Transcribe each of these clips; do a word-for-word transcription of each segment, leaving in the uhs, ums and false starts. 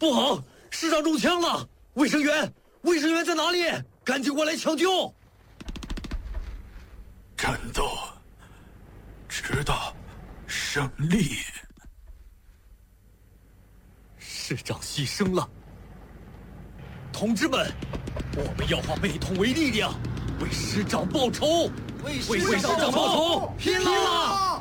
不好，师长中枪了！卫生员，卫生员在哪里？赶紧过来抢救！ 战斗，直到胜利。 师长牺牲了，同志们，我们要化悲痛为力量，为师长报仇！为师长报仇！拼了！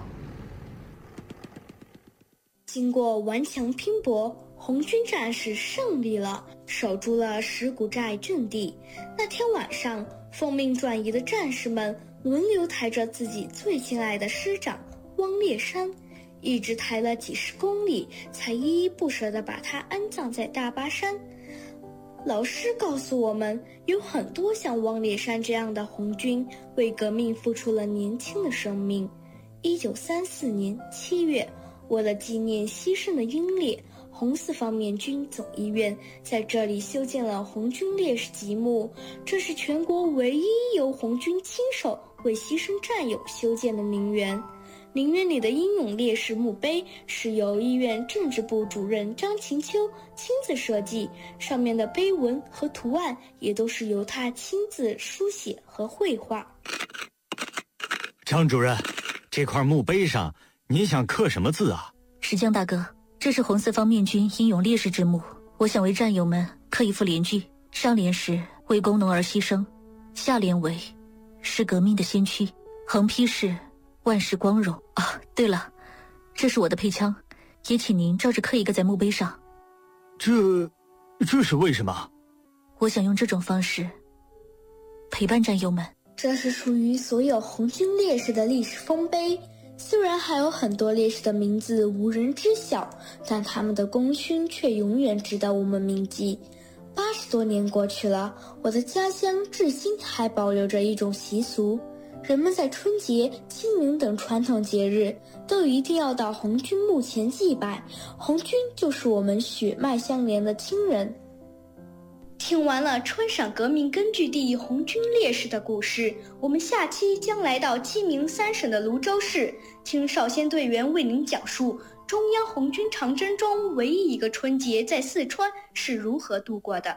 经过顽强拼搏，红军战士胜利了，守住了石鼓寨阵地。那天晚上，奉命转移的战士们轮流抬着自己最亲爱的师长汪烈山，一直抬了几十公里，才依依不舍地把他安葬在大巴山。老师告诉我们，有很多像汪烈山这样的红军，为革命付出了年轻的生命。一九三四年七月，为了纪念牺牲的英烈，红四方面军总医院在这里修建了红军烈士级墓，这是全国唯一由红军亲手为牺牲战友修建的陵园。陵园里的英勇烈士墓碑是由医院政治部主任张琴秋亲自设计，上面的碑文和图案也都是由他亲自书写和绘画。 张主任，这块墓碑上您想刻什么字啊？ 石江大哥，这是红四方面军英勇烈士之墓，我想为战友们刻一副联句，上联是为工农而牺牲，下联为是革命的先驱，横批是万世光荣啊。对了，这是我的配枪，也请您照着刻一个在墓碑上。 这这是为什么？ 我想用这种方式陪伴战友们。 这是属于所有红军烈士的历史丰碑，虽然还有很多烈士的名字无人知晓，但他们的功勋却永远值得我们铭记。八十多年过去了，我的家乡至今还保留着一种习俗，人们在春节、清明等传统节日都一定要到红军墓前祭拜，红军就是我们血脉相连的亲人。听完了川陕革命根据地红军烈士的故事，我们下期将来到鸡鸣三省的泸州市，听少先队员为您讲述中央红军长征中唯一一个春节在四川是如何度过的。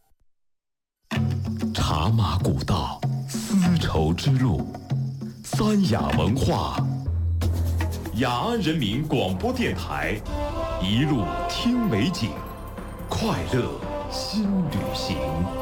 茶马古道，丝绸之路，三雅文化，雅安人民广播电台，一路听美景，快乐新旅行。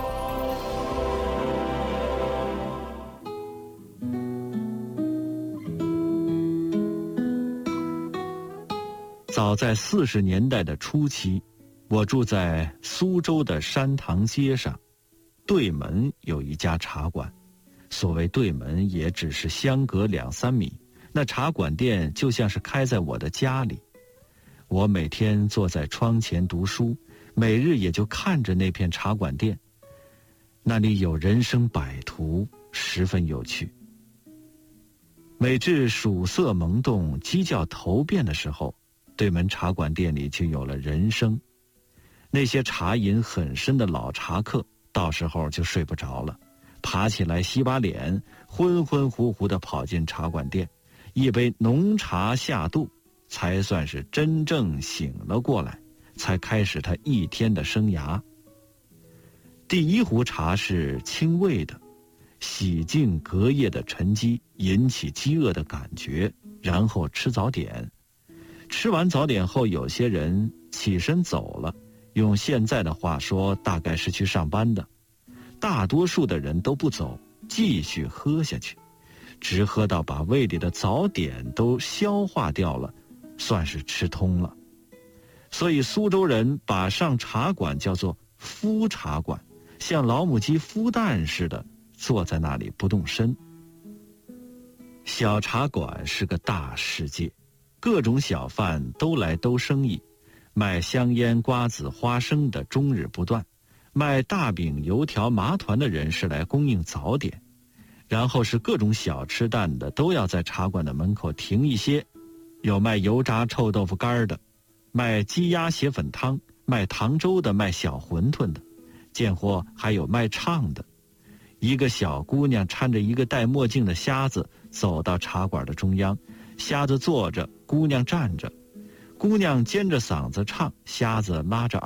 早在四十年代的初期，我住在苏州的山塘街上，对门有一家茶馆。所谓对门，也只是相隔两三米，那茶馆店就像是开在我的家里。我每天坐在窗前读书，每日也就看着那片茶馆店，那里有人生百途，十分有趣。每至曙色萌动、鸡叫头遍的时候，对门茶馆店里就有了人声。那些茶瘾很深的老茶客，到时候就睡不着了，爬起来洗把脸，昏昏乎乎地跑进茶馆店，一杯浓茶下肚，才算是真正醒了过来，才开始他一天的生涯。第一壶茶是清味的，洗净隔夜的沉积，引起饥饿的感觉，然后吃早点。吃完早点后，有些人起身走了，用现在的话说，大概是去上班的。大多数的人都不走，继续喝下去，直喝到把胃里的早点都消化掉了，算是吃通了。所以苏州人把上茶馆叫做孵茶馆，像老母鸡孵蛋似的坐在那里不动身。小茶馆是个大世界，各种小贩都来兜生意，卖香烟、瓜子、花生的终日不断，卖大饼、油条、麻团的人是来供应早点，然后是各种小吃蛋的都要在茶馆的门口停一些，有卖油炸臭豆腐干的，卖鸡鸭血粉汤，卖糖粥的，卖小馄饨的，见货还有卖唱的。一个小姑娘搀着一个戴墨镜的瞎子走到茶馆的中央，瞎子坐着，姑娘站着，姑娘尖着嗓子唱，瞎子拉着